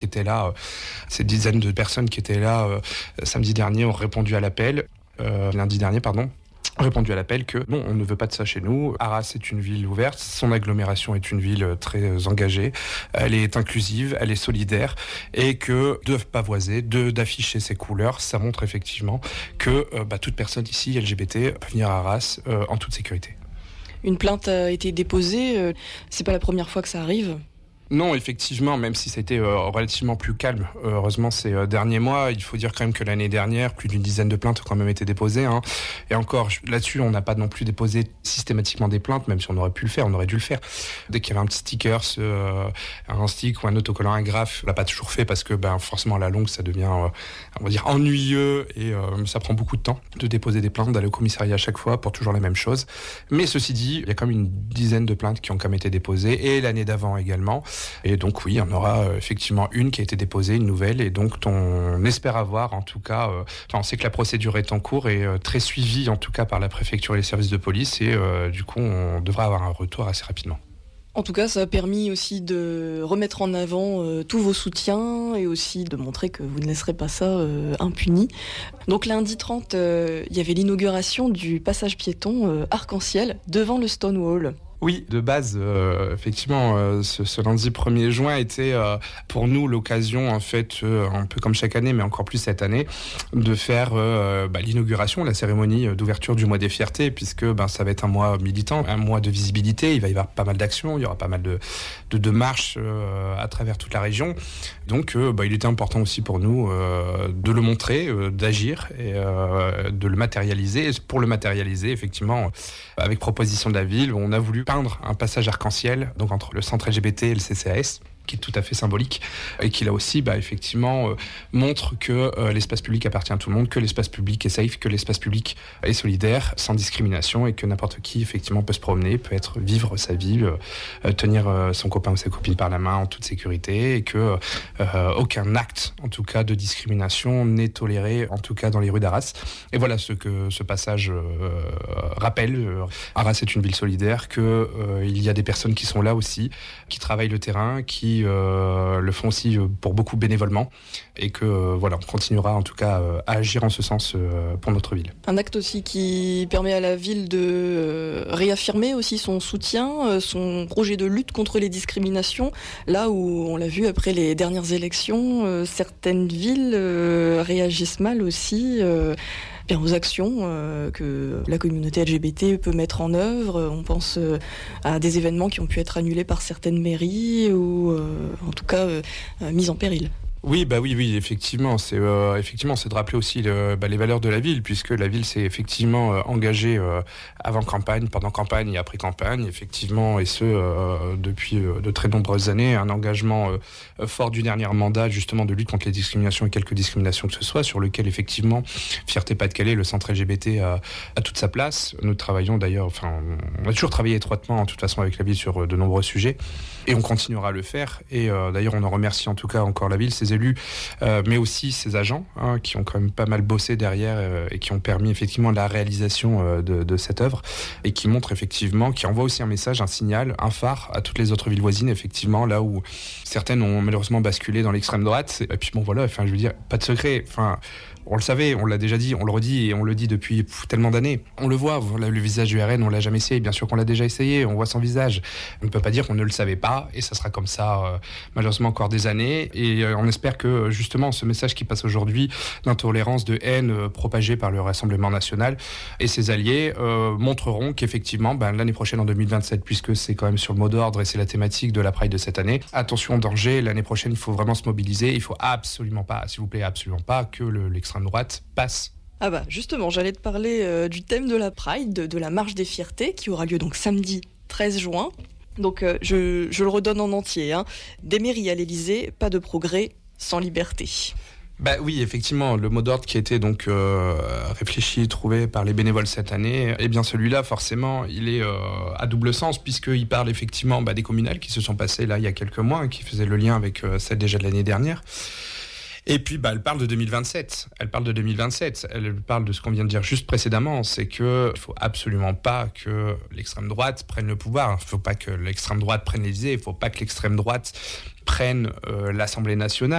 étaient là, ces dizaines de personnes qui étaient là samedi dernier ont répondu à l'appel, lundi dernier, pardon. Répondu à l'appel que non, on ne veut pas de ça chez nous. Arras est une ville ouverte, son agglomération est une ville très engagée, elle est inclusive, elle est solidaire et que de pavoiser, d'afficher ses couleurs, ça montre effectivement que toute personne ici LGBT peut venir à Arras en toute sécurité. Une plainte a été déposée, c'est pas la première fois que ça arrive? Non, effectivement, même si c'était relativement plus calme, heureusement ces derniers mois, il faut dire quand même que l'année dernière, plus d'une dizaine de plaintes ont quand même été déposées. Et encore, là-dessus, on n'a pas non plus déposé systématiquement des plaintes, même si on aurait pu le faire, on aurait dû le faire. Dès qu'il y avait un petit sticker, un stick ou un autocollant, un graphe, on l'a pas toujours fait parce que forcément à la longue, ça devient, on va dire, ennuyeux et ça prend beaucoup de temps de déposer des plaintes, d'aller au commissariat à chaque fois pour toujours les mêmes choses. Mais ceci dit, il y a quand même une dizaine de plaintes qui ont quand même été déposées et l'année d'avant également. Et donc oui, on aura effectivement une qui a été déposée, une nouvelle, et donc on espère avoir en tout cas, on sait que la procédure est en cours et très suivie en tout cas par la préfecture et les services de police, et du coup on devra avoir un retour assez rapidement. En tout cas, ça a permis aussi de remettre en avant tous vos soutiens et aussi de montrer que vous ne laisserez pas ça impuni. Donc lundi 30, il y avait l'inauguration du passage piéton arc-en-ciel devant le Stonewall. Oui, de base, effectivement, ce lundi 1er juin était pour nous l'occasion, en fait, un peu comme chaque année, mais encore plus cette année, de faire l'inauguration, la cérémonie d'ouverture du mois des fiertés, puisque ça va être un mois militant, un mois de visibilité, il va y avoir pas mal d'actions, il y aura pas mal de marches à travers toute la région. Donc, il était important aussi pour nous de le montrer, d'agir et de le matérialiser. Et pour le matérialiser, effectivement, avec proposition de la ville, on a voulu peindre un passage arc-en-ciel, donc entre le centre LGBT et le CCAS, qui est tout à fait symbolique et qui là aussi effectivement montre que l'espace public appartient à tout le monde, que l'espace public est safe, que l'espace public est solidaire, sans discrimination, et que n'importe qui effectivement peut se promener, peut vivre sa vie, tenir son copain ou sa copine par la main en toute sécurité, et que aucun acte en tout cas de discrimination n'est toléré en tout cas dans les rues d'Arras. Et voilà ce que ce passage rappelle. Arras est une ville solidaire, que il y a des personnes qui sont là aussi, qui travaillent le terrain, qui le font aussi pour beaucoup bénévolement, et que on continuera en tout cas à agir en ce sens pour notre ville. Un acte aussi qui permet à la ville de réaffirmer aussi son soutien, son projet de lutte contre les discriminations, là où on l'a vu après les dernières élections, certaines villes réagissent mal aussi aux actions que la communauté LGBT peut mettre en œuvre. On pense à des événements qui ont pu être annulés par certaines mairies ou en tout cas mis en péril. Oui, oui, effectivement, c'est de rappeler aussi les valeurs de la ville, puisque la ville s'est effectivement engagée avant campagne, pendant campagne et après campagne, effectivement, et ce depuis de très nombreuses années, un engagement fort du dernier mandat, justement, de lutte contre les discriminations et quelques discriminations que ce soit, sur lequel effectivement Fierté Pas-de-Calais, le centre LGBT a toute sa place. Nous travaillons d'ailleurs, on a toujours travaillé étroitement, en toute façon, avec la ville sur de nombreux sujets, et on continuera à le faire. Et d'ailleurs, on en remercie en tout cas encore la ville, ses élus, mais aussi ses agents, qui ont quand même pas mal bossé derrière et qui ont permis effectivement la réalisation de cette œuvre, et qui montre effectivement, qui envoie aussi un message, un signal, un phare à toutes les autres villes voisines, effectivement, là où certaines ont malheureusement basculé dans l'extrême droite. Et puis je veux dire, pas de secret, on le savait, on l'a déjà dit, on le redit et on le dit depuis tellement d'années. On le voit, le visage du RN, on l'a jamais essayé, bien sûr qu'on l'a déjà essayé, on voit son visage. On ne peut pas dire qu'on ne le savait pas, et ça sera comme ça malheureusement encore des années. Et on espère que justement ce message qui passe aujourd'hui d'intolérance, de haine propagée par le Rassemblement national et ses alliés montreront qu'effectivement l'année prochaine en 2027, puisque c'est quand même sur le mot d'ordre et c'est la thématique de la Pride de cette année, attention danger, l'année prochaine il faut vraiment se mobiliser, il faut absolument pas, s'il vous plaît, absolument pas que l'extrême droite passe. Ah justement, j'allais te parler du thème de la Pride, de la marche des fiertés, qui aura lieu donc samedi 13 juin. Donc je le redonne en entier. Des mairies à l'Élysée, pas de progrès sans liberté. Oui, effectivement, le mot d'ordre qui a été donc réfléchi, trouvé par les bénévoles cette année, eh bien celui-là, forcément, il est à double sens, puisqu'il parle effectivement des communales qui se sont passées là il y a quelques mois, qui faisaient le lien avec celle déjà de l'année dernière. Et puis, elle parle de 2027. Elle parle de ce qu'on vient de dire juste précédemment. C'est que il faut absolument pas que l'extrême droite prenne le pouvoir. Il faut pas que l'extrême droite prenne l'Élysée. Il faut pas que l'extrême droite prenne l'Assemblée nationale.